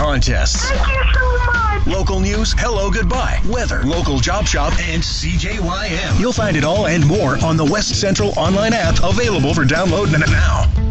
contests. Thank you so much. Local news, hello, goodbye, weather, local job shop, and CJYM. You'll find it all and more on the West Central online app, available for download now.